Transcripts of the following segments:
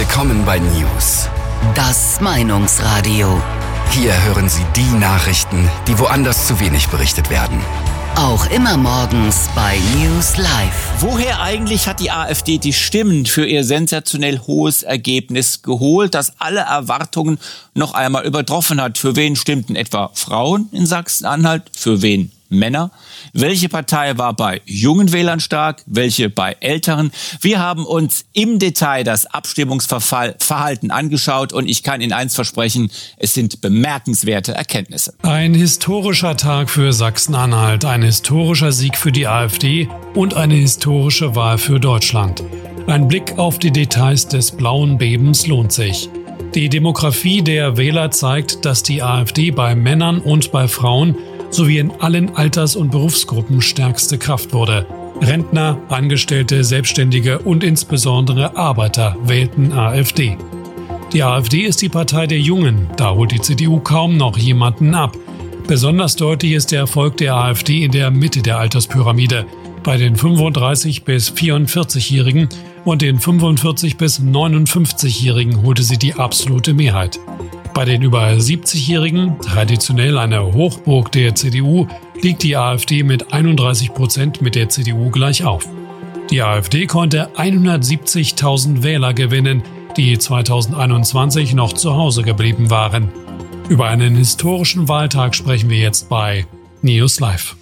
Willkommen bei News. Das Meinungsradio. Hier hören Sie die Nachrichten, die woanders zu wenig berichtet werden. Auch immer morgens bei News Live. Woher eigentlich hat die AfD die Stimmen für ihr sensationell hohes Ergebnis geholt, das alle Erwartungen noch einmal übertroffen hat? Für wen stimmten etwa Frauen in Sachsen-Anhalt? Für wen Männer? Welche Partei war bei jungen Wählern stark? Welche bei älteren? Wir haben uns im Detail das Abstimmungsverhalten angeschaut und ich kann Ihnen eins versprechen, es sind bemerkenswerte Erkenntnisse. Ein historischer Tag für Sachsen-Anhalt, ein historischer Sieg für die AfD und eine historische Wahl für Deutschland. Ein Blick auf die Details des blauen Bebens lohnt sich. Die Demografie der Wähler zeigt, dass die AfD bei Männern und bei Frauen sowie in allen Alters- und Berufsgruppen stärkste Kraft wurde. Rentner, Angestellte, Selbstständige und insbesondere Arbeiter wählten AfD. Die AfD ist die Partei der Jungen, da holt die CDU kaum noch jemanden ab. Besonders deutlich ist der Erfolg der AfD in der Mitte der Alterspyramide, bei den 35- bis 44-Jährigen und den 45- bis 59-Jährigen holte sie die absolute Mehrheit. Bei den über 70-Jährigen, traditionell eine Hochburg der CDU, liegt die AfD mit 31% mit der CDU gleich auf. Die AfD konnte 170.000 Wähler gewinnen, die 2021 noch zu Hause geblieben waren. Über einen historischen Wahltag sprechen wir jetzt bei News Live.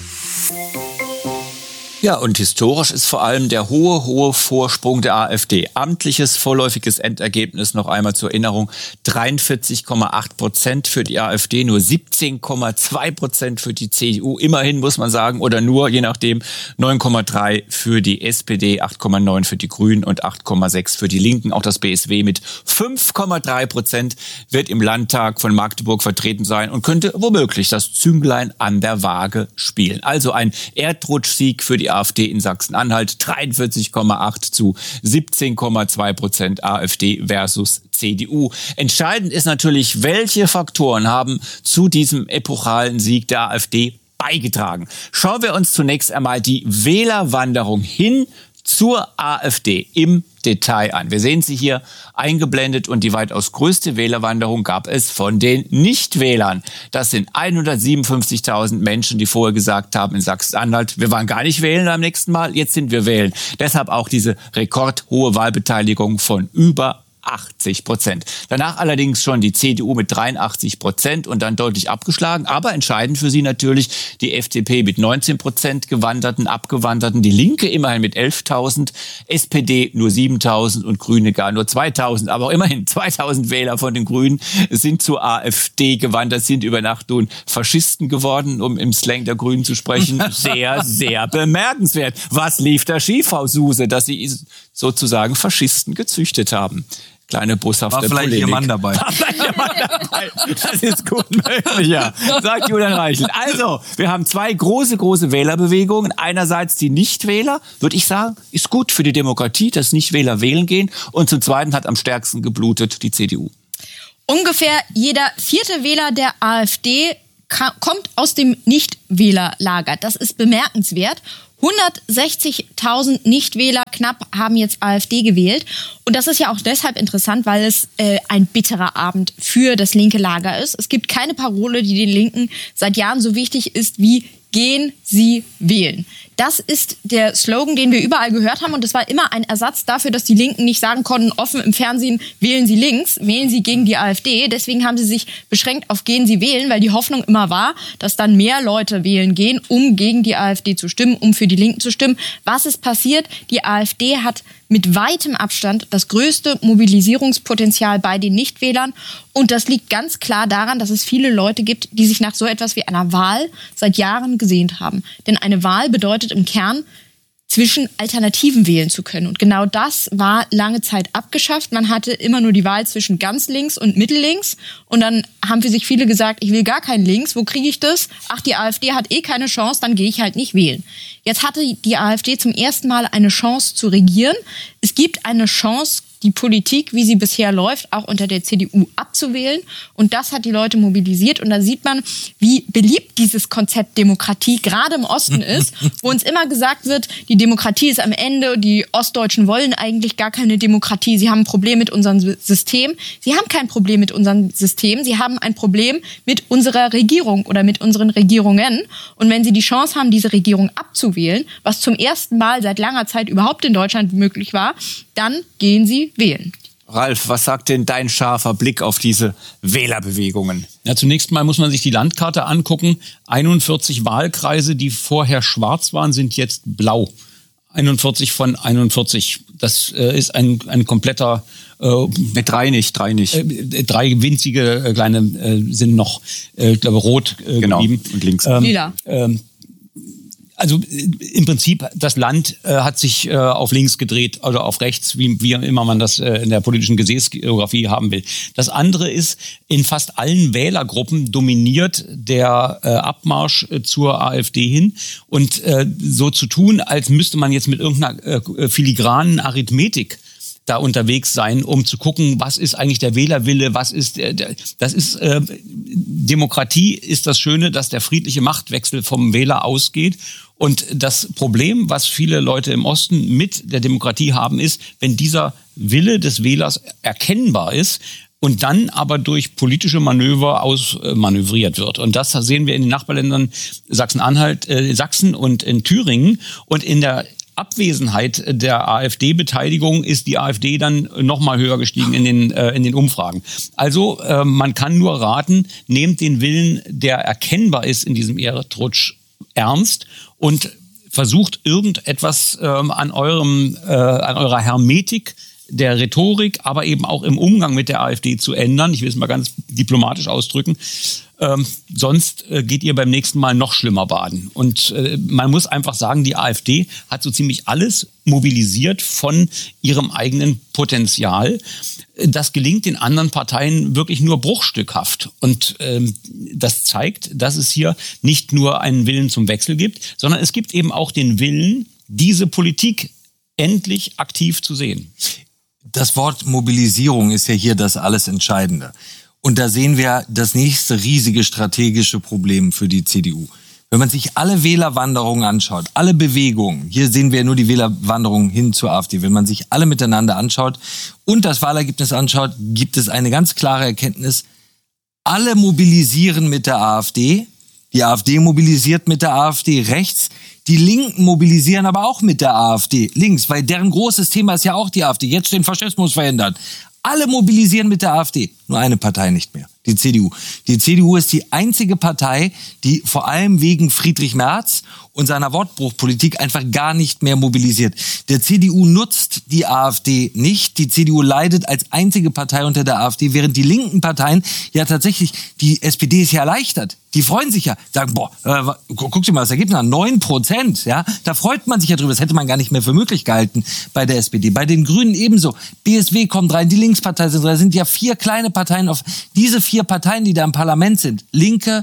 Ja, und historisch ist vor allem der hohe Vorsprung der AfD. Amtliches vorläufiges Endergebnis noch einmal zur Erinnerung: 43,8% für die AfD, nur 17,2% für die CDU, immerhin muss man sagen, oder nur, je nachdem, 9,3% für die SPD, 8,9% für die Grünen und 8,6% für die Linken. Auch das BSW mit 5,3% wird im Landtag von Magdeburg vertreten sein und könnte womöglich das Zünglein an der Waage spielen. Also ein Erdrutschsieg für die AfD in Sachsen-Anhalt, 43,8 zu 17,2% AfD versus CDU. Entscheidend ist natürlich, welche Faktoren haben zu diesem epochalen Sieg der AfD beigetragen. Schauen wir uns zunächst einmal die Wählerwanderung hin zur AfD im Detail an. Wir sehen sie hier eingeblendet und die weitaus größte Wählerwanderung gab es von den Nichtwählern. Das sind 157.000 Menschen, die vorher gesagt haben in Sachsen-Anhalt, wir waren gar nicht wählen beim nächsten Mal, jetzt sind wir wählen. Deshalb auch diese rekordhohe Wahlbeteiligung von über 80%. Danach allerdings schon die CDU mit 83% und dann deutlich abgeschlagen. Aber entscheidend für sie natürlich die FDP mit 19% Abgewanderten, die Linke immerhin mit 11.000, SPD nur 7.000 und Grüne gar nur 2.000. Aber auch immerhin 2.000 Wähler von den Grünen sind zur AfD gewandert, sind über Nacht nun Faschisten geworden, um im Slang der Grünen zu sprechen. Sehr, sehr bemerkenswert. Was lief da schief, Frau Suse, dass Sie sozusagen Faschisten gezüchtet haben? Kleine boshafte Polemik. War vielleicht Ihr Mann dabei. War vielleicht Ihr Mann dabei. Das ist gut möglich, ja. Sagt Julian Reichelt. Also, wir haben zwei große Wählerbewegungen. Einerseits die Nichtwähler, würde ich sagen, ist gut für die Demokratie, dass Nichtwähler wählen gehen. Und zum Zweiten hat am stärksten geblutet die CDU. Ungefähr jeder vierte Wähler der AfD kommt aus dem Nichtwählerlager. Das ist bemerkenswert. 160.000 Nichtwähler knapp haben jetzt AfD gewählt. Und das ist ja auch deshalb interessant, weil es ein bitterer Abend für das linke Lager ist. Es gibt keine Parole, die den Linken seit Jahren so wichtig ist wie "Gehen Sie wählen". Das ist der Slogan, den wir überall gehört haben. Und das war immer ein Ersatz dafür, dass die Linken nicht sagen konnten, offen im Fernsehen, wählen Sie links, wählen Sie gegen die AfD. Deswegen haben sie sich beschränkt auf "Gehen Sie wählen", weil die Hoffnung immer war, dass dann mehr Leute wählen gehen, um gegen die AfD zu stimmen, um für die Linken zu stimmen. Was ist passiert? Die AfD hat mit weitem Abstand das größte Mobilisierungspotenzial bei den Nichtwählern. Und das liegt ganz klar daran, dass es viele Leute gibt, die sich nach so etwas wie einer Wahl seit Jahren gesehnt haben. Denn eine Wahl bedeutet im Kern, zwischen Alternativen wählen zu können. Und genau das war lange Zeit abgeschafft. Man hatte immer nur die Wahl zwischen ganz links und mittellinks. Und dann haben für sich viele gesagt, ich will gar kein Links, wo kriege ich das? Ach, die AfD hat eh keine Chance, dann gehe ich halt nicht wählen. Jetzt hatte die AfD zum ersten Mal eine Chance zu regieren. Es gibt eine Chance, die Politik, wie sie bisher läuft, auch unter der CDU abzuwählen. Und das hat die Leute mobilisiert. Und da sieht man, wie beliebt dieses Konzept Demokratie gerade im Osten ist, wo uns immer gesagt wird, die Demokratie ist am Ende, die Ostdeutschen wollen eigentlich gar keine Demokratie. Sie haben ein Problem mit unserem System. Sie haben kein Problem mit unserem System. Sie haben ein Problem mit unserer Regierung oder mit unseren Regierungen. Und wenn sie die Chance haben, diese Regierung abzuwählen, was zum ersten Mal seit langer Zeit überhaupt in Deutschland möglich war, dann gehen sie wählen. Ralf, was sagt denn dein scharfer Blick auf diese Wählerbewegungen? Ja, zunächst mal muss man sich die Landkarte angucken. 41 Wahlkreise, die vorher schwarz waren, sind jetzt blau. 41 von 41. Das ist ein kompletter... Mit drei nicht. Drei winzige kleine sind noch, glaube rot geblieben. Und links. Lila. Also im Prinzip, das Land hat sich auf links gedreht oder auf rechts, wie immer man das in der politischen Gesäßgeografie haben will. Das andere ist, in fast allen Wählergruppen dominiert der Abmarsch zur AfD hin. Und so zu tun, als müsste man jetzt mit irgendeiner filigranen Arithmetik da unterwegs sein, um zu gucken, was ist eigentlich der Wählerwille, was ist Demokratie ist das Schöne, dass der friedliche Machtwechsel vom Wähler ausgeht. Und das Problem, was viele Leute im Osten mit der Demokratie haben, ist, wenn dieser Wille des Wählers erkennbar ist und dann aber durch politische Manöver ausmanövriert wird. Und das sehen wir in den Nachbarländern Sachsen-Anhalt, Sachsen und in Thüringen. Und in der Abwesenheit der AfD-Beteiligung ist die AfD dann noch mal höher gestiegen in den Umfragen. Also man kann nur raten, nehmt den Willen, der erkennbar ist in diesem Erdrutsch, ernst und versucht irgendetwas an eurer Hermetik der Rhetorik, aber eben auch im Umgang mit der AfD zu ändern. Ich will es mal ganz diplomatisch ausdrücken. Sonst geht ihr beim nächsten Mal noch schlimmer baden. Und man muss einfach sagen, die AfD hat so ziemlich alles mobilisiert von ihrem eigenen Potenzial. Das gelingt den anderen Parteien wirklich nur bruchstückhaft. Und das zeigt, dass es hier nicht nur einen Willen zum Wechsel gibt, sondern es gibt eben auch den Willen, diese Politik endlich aktiv zu sehen. Das Wort Mobilisierung ist ja hier das alles Entscheidende. Und da sehen wir das nächste riesige strategische Problem für die CDU. Wenn man sich alle Wählerwanderungen anschaut, alle Bewegungen, hier sehen wir nur die Wählerwanderung hin zur AfD, wenn man sich alle miteinander anschaut und das Wahlergebnis anschaut, gibt es eine ganz klare Erkenntnis, alle mobilisieren mit der AfD, die AfD mobilisiert mit der AfD rechts, die Linken mobilisieren aber auch mit der AfD links, weil deren großes Thema ist ja auch die AfD, jetzt den Faschismus verhindern. Alle mobilisieren mit der AfD, nur eine Partei nicht mehr, die CDU. Die CDU ist die einzige Partei, die vor allem wegen Friedrich Merz und seiner Wortbruchpolitik einfach gar nicht mehr mobilisiert. Der CDU nutzt die AfD nicht. Die CDU leidet als einzige Partei unter der AfD, während die linken Parteien ja tatsächlich, die SPD ist ja erleichtert. Die freuen sich ja, sagen, guck dir mal das Ergebnis an, 9%, ja, da freut man sich ja drüber, das hätte man gar nicht mehr für möglich gehalten bei der SPD. Bei den Grünen ebenso, BSW kommt rein, die Linkspartei sind rein, sind ja 4 kleine Parteien auf diese 4 Parteien, die da im Parlament sind, Linke,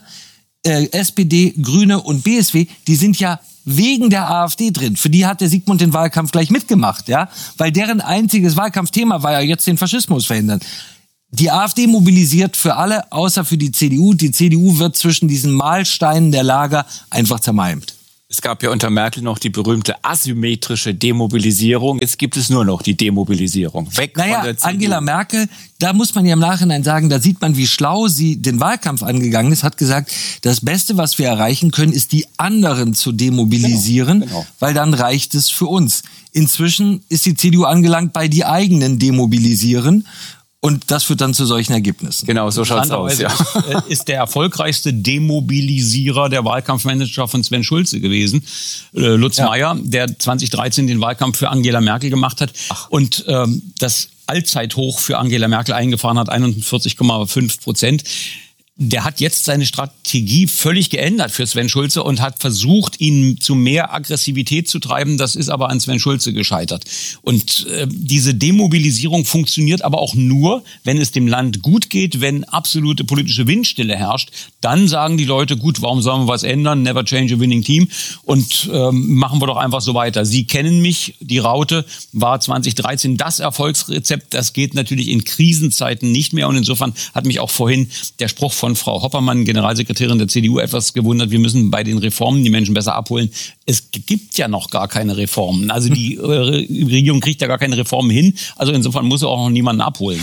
SPD, Grüne und BSW, die sind ja wegen der AfD drin. Für die hat der Sigmund den Wahlkampf gleich mitgemacht, ja, weil deren einziges Wahlkampfthema war ja jetzt den Faschismus verhindern. Die AfD mobilisiert für alle, außer für die CDU. Die CDU wird zwischen diesen Mahlsteinen der Lager einfach zermalmt. Es gab ja unter Merkel noch die berühmte asymmetrische Demobilisierung. Jetzt gibt es nur noch die Demobilisierung. Weg von der CDU. Angela Merkel, da muss man ja im Nachhinein sagen, da sieht man, wie schlau sie den Wahlkampf angegangen ist, hat gesagt, das Beste, was wir erreichen können, ist die anderen zu demobilisieren, genau. Weil dann reicht es für uns. Inzwischen ist die CDU angelangt bei die eigenen demobilisieren. Und das führt dann zu solchen Ergebnissen. Genau, so schaut's aus. Ja. Ist der erfolgreichste Demobilisierer der Wahlkampfmanager von Sven Schulze gewesen, Lutz Meyer, der 2013 den Wahlkampf für Angela Merkel gemacht hat und das Allzeithoch für Angela Merkel eingefahren hat, 41,5%. der hat jetzt seine Strategie völlig geändert für Sven Schulze und hat versucht, ihn zu mehr Aggressivität zu treiben. Das ist aber an Sven Schulze gescheitert. Und diese Demobilisierung funktioniert aber auch nur, wenn es dem Land gut geht, wenn absolute politische Windstille herrscht. Dann sagen die Leute, gut, warum sollen wir was ändern? Never change a winning team. Und machen wir doch einfach so weiter. Sie kennen mich, die Raute war 2013 das Erfolgsrezept. Das geht natürlich in Krisenzeiten nicht mehr. Und insofern hat mich auch vorhin der Spruch von Frau Hoppermann, Generalsekretärin der CDU, etwas gewundert. Wir müssen bei den Reformen die Menschen besser abholen. Es gibt ja noch gar keine Reformen. Also die Regierung kriegt ja gar keine Reformen hin. Also insofern muss sie auch noch niemanden abholen.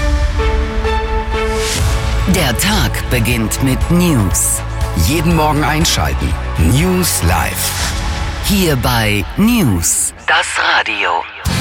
Der Tag beginnt mit News. Jeden Morgen einschalten. News Live. Hier bei News, das Radio.